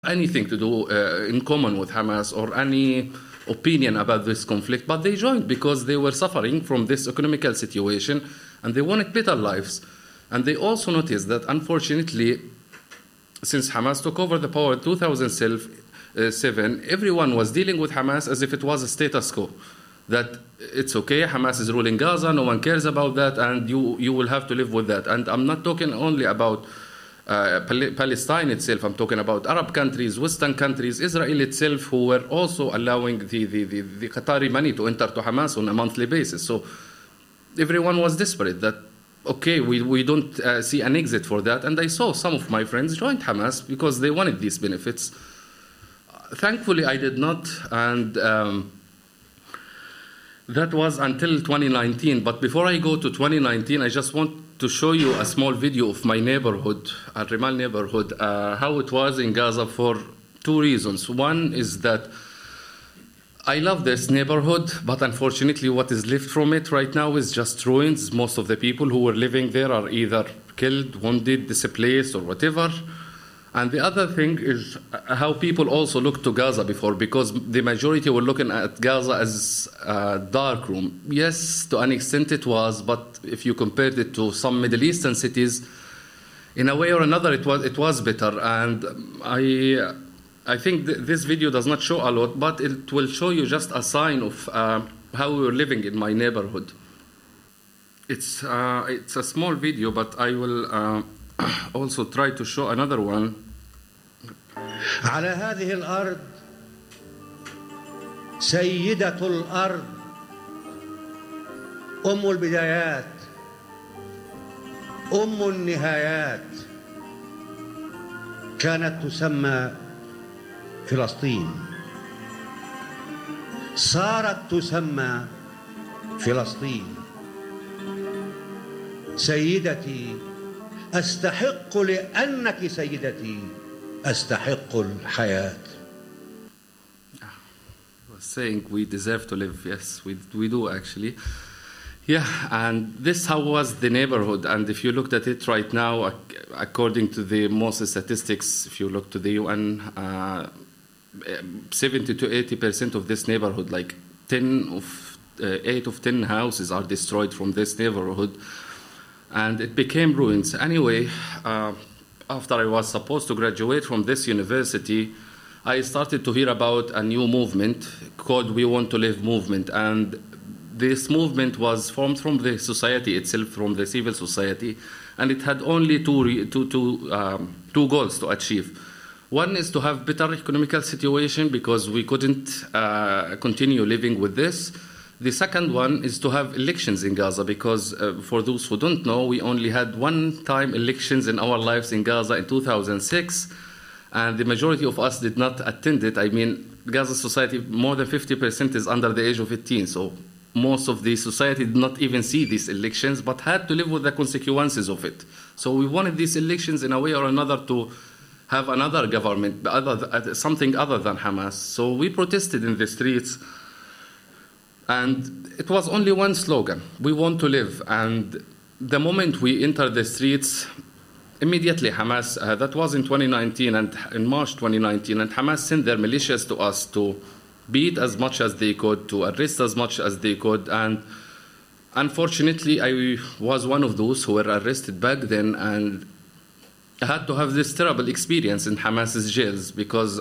anything to do in common with Hamas or any opinion about this conflict, but they joined because they were suffering from this economical situation and they wanted better lives. And they also noticed that, unfortunately, since Hamas took over the power in 2007, everyone was dealing with Hamas as if it was a status quo. That it's okay, Hamas is ruling Gaza, no one cares about that, and you will have to live with that. And I'm not talking only about Palestine itself, I'm talking about Arab countries, Western countries, Israel itself, who were also allowing the Qatari money to enter to Hamas on a monthly basis. So everyone was desperate that, okay, we don't see an exit for that. And I saw some of my friends joined Hamas because they wanted these benefits. Thankfully, I did not, and that was until 2019. But before I go to 2019, I just want to show you a small video of my neighborhood, Al-Rimal neighborhood, how it was in Gaza for two reasons. One is that I love this neighborhood, but unfortunately what is left from it right now is just ruins. Most of the people who were living there are either killed, wounded, displaced, or whatever. And the other thing is how people also looked to Gaza before, because the majority were looking at Gaza as a dark room. Yes, to an extent it was, but if you compared it to some Middle Eastern cities, in a way or another it was better. And I think this video does not show a lot, but it will show you just a sign of how we were living in my neighborhood. It's a small video, but I will also try to show another one. على هذه الأرض سيدة الأرض أم البدايات أم النهايات كانت تسمى فلسطين صارت تسمى فلسطين سيدتي أستحق لأنك سيدتي أستحق الحياة. Saying we deserve to live. Yes, we do actually. Yeah, and this how was the neighborhood. And if you looked at it right now, according to the most statistics, if you look to the UN, 70 to 80% of this neighborhood, like 8 of 10 houses are destroyed from this neighborhood. And it became ruins. Anyway, after I was supposed to graduate from this university, I started to hear about a new movement called We Want to Live movement. And this movement was formed from the society itself, from the civil society, and it had only two goals to achieve. One is to have better economical situation because we couldn't continue living with this. The second one is to have elections in Gaza because, for those who don't know, we only had one-time elections in our lives in Gaza in 2006, and the majority of us did not attend it. I mean, Gaza society, more than 50% is under the age of 18, so most of the society did not even see these elections, but had to live with the consequences of it. So we wanted these elections in a way or another to have another government, something other than Hamas. So we protested in the streets. And it was only one slogan, we want to live. And the moment we entered the streets, immediately Hamas, that was in 2019 and in March 2019, and Hamas sent their militias to us to beat as much as they could, to arrest as much as they could. And unfortunately, I was one of those who were arrested back then, and I had to have this terrible experience in Hamas's jails because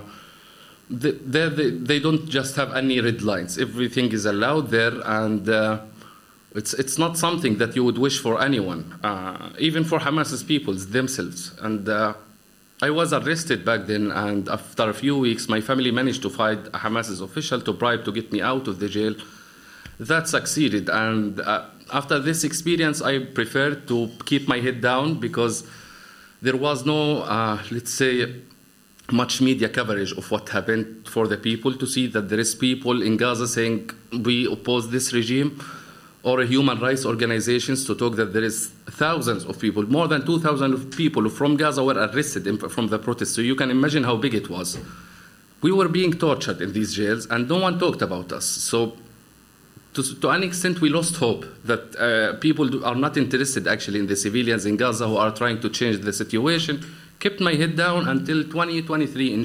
they don't just have any red lines. Everything is allowed there, and it's not something that you would wish for anyone, even for Hamas's people themselves. And I was arrested back then, and after a few weeks, my family managed to find a Hamas's official to bribe to get me out of the jail. That succeeded, and after this experience, I preferred to keep my head down because there was no, let's say, much media coverage of what happened for the people to see that there is people in Gaza saying we oppose this regime, or human rights organizations to talk that there is thousands of people, more than 2,000 people from Gaza were arrested from the protests. So you can imagine how big it was. We were being tortured in these jails and no one talked about us. So to an extent we lost hope that people are not interested actually in the civilians in Gaza who are trying to change the situation. kept my head down until 2023 in